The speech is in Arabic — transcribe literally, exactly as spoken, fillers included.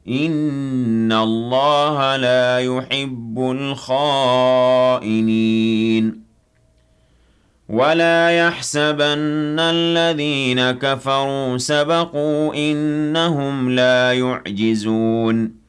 إِنَّ اللَّهَ لَا يُحِبُّ الْخَائِنِينَ وَلَا يَحْسَبَنَّ الَّذِينَ كَفَرُوا سَبَقُوا إِنَّهُمْ لَا يُعْجِزُونَ